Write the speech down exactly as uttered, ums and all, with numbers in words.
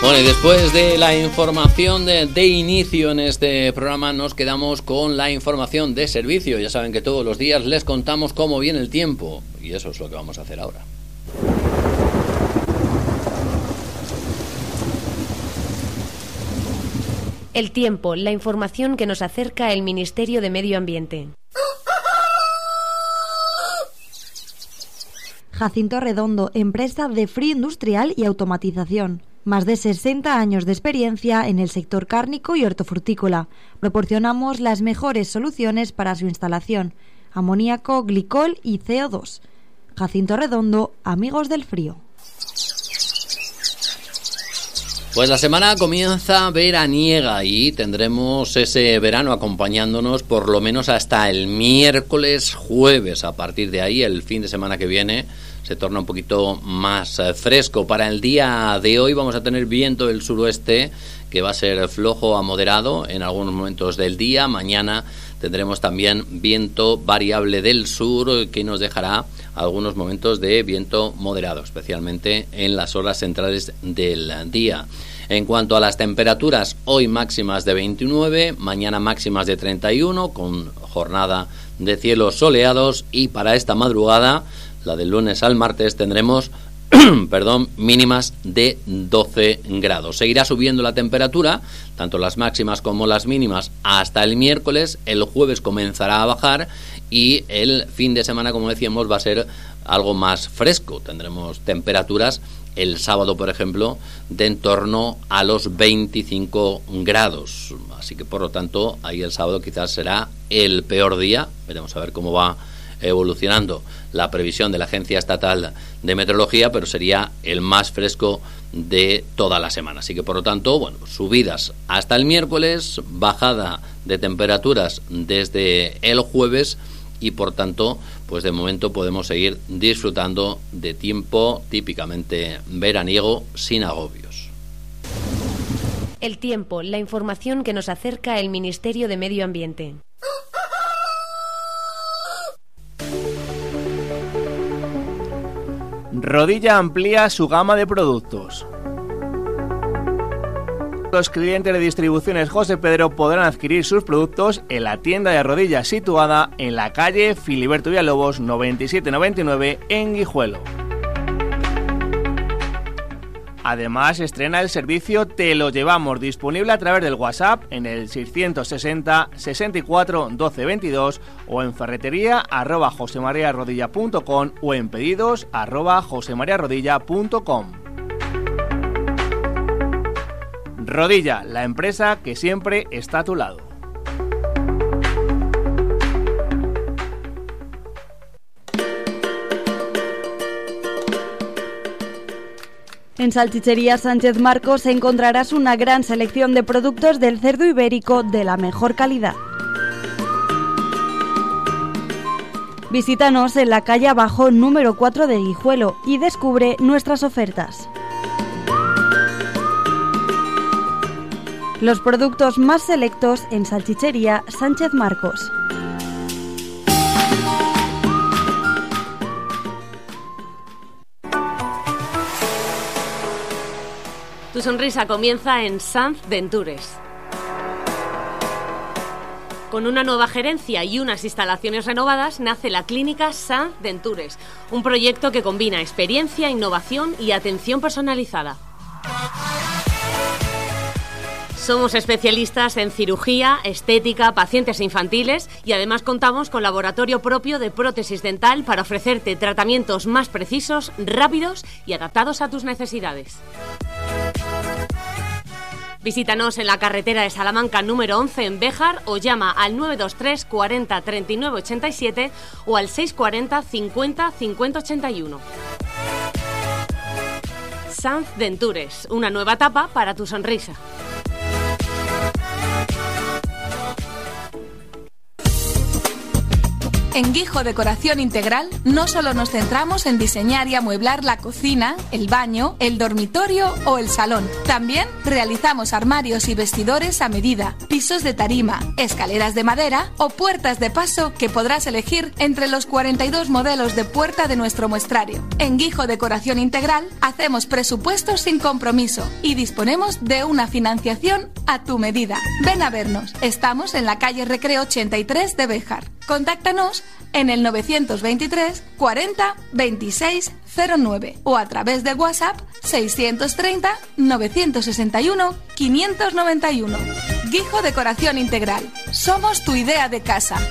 Bueno, y después de la información de, de inicio en este programa, nos quedamos con la información de servicio. Ya saben que todos los días les contamos cómo viene el tiempo, y eso es lo que vamos a hacer ahora. El tiempo, la información que nos acerca el Ministerio de Medio Ambiente. Jacinto Redondo, empresa de frío industrial y automatización. Más de sesenta años de experiencia en el sector cárnico y hortofrutícola. Proporcionamos las mejores soluciones para su instalación: amoníaco, glicol y C O dos. Jacinto Redondo, amigos del frío. Pues la semana comienza veraniega y tendremos ese verano acompañándonos por lo menos hasta el miércoles, jueves. A partir de ahí, el fin de semana que viene se torna un poquito más eh, fresco. Para el día de hoy vamos a tener viento del suroeste, que va a ser flojo a moderado en algunos momentos del día. Mañana tendremos también viento variable del sur, que nos dejará algunos momentos de viento moderado, especialmente en las horas centrales del día. En cuanto a las temperaturas, hoy máximas de veintinueve, mañana máximas de treinta y uno, con jornada de cielos soleados, y para esta madrugada, la del lunes al martes, tendremos perdón, mínimas de doce grados. Seguirá subiendo la temperatura, tanto las máximas como las mínimas, hasta el miércoles. El jueves comenzará a bajar y el fin de semana, como decíamos, va a ser algo más fresco. Tendremos temperaturas el sábado, por ejemplo, de en torno a los veinticinco grados. Así que, por lo tanto, ahí el sábado quizás será el peor día. Veremos a ver cómo va evolucionando la previsión de la Agencia Estatal de Meteorología, pero sería el más fresco de toda la semana. Así que, por lo tanto, bueno, subidas hasta el miércoles, bajada de temperaturas desde el jueves y, por tanto, pues de momento podemos seguir disfrutando de tiempo típicamente veraniego sin agobios. El tiempo, la información que nos acerca el Ministerio de Medio Ambiente. Rodilla amplía su gama de productos. Los clientes de Distribuciones José Pedro podrán adquirir sus productos en la tienda de Rodilla, situada en la calle Filiberto Villalobos noventa y siete noventa y nueve en Guijuelo. Además, estrena el servicio Te lo llevamos, disponible a través del WhatsApp en el seiscientos sesenta, sesenta y cuatro, doce veintidós o en ferretería arroba josemariarodilla punto com o en pedidos arroba josemariarodilla punto com. Rodilla, la empresa que siempre está a tu lado. En Salchichería Sánchez Marcos encontrarás una gran selección de productos del cerdo ibérico de la mejor calidad. Visítanos en la calle Abajo número cuatro de Guijuelo y descubre nuestras ofertas. Los productos más selectos en Salchichería Sánchez Marcos. Tu sonrisa comienza en Sanz Dentures. Con una nueva gerencia y unas instalaciones renovadas nace la clínica Sanz Dentures, un proyecto que combina experiencia, innovación y atención personalizada. Somos especialistas en cirugía, estética, pacientes infantiles y además contamos con laboratorio propio de prótesis dental para ofrecerte tratamientos más precisos, rápidos y adaptados a tus necesidades. Visítanos en la carretera de Salamanca número once en Béjar o llama al nueve dos tres cuarenta treinta y nueve ochenta y siete o al seis cuarenta cincuenta cincuenta ochenta y uno. Sanz Dentures, una nueva etapa para tu sonrisa. En Guijo Decoración Integral no solo nos centramos en diseñar y amueblar la cocina, el baño, el dormitorio o el salón. También realizamos armarios y vestidores a medida, pisos de tarima, escaleras de madera o puertas de paso que podrás elegir entre los cuarenta y dos modelos de puerta de nuestro muestrario. En Guijo Decoración Integral hacemos presupuestos sin compromiso y disponemos de una financiación a tu medida. Ven a vernos. Estamos en la calle Recreo ochenta y tres de Béjar. Contáctanos en el novecientos veintitrés cuarenta veintiséis cero nueve o a través del WhatsApp seiscientos treinta novecientos sesenta y uno quinientos noventa y uno. Guijo Decoración Integral. Somos tu idea de casa.